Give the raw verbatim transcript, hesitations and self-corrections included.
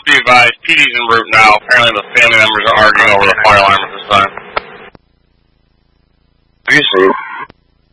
be advised, P D's en route now. Apparently the family members are arguing over the fire alarm at this time. Please,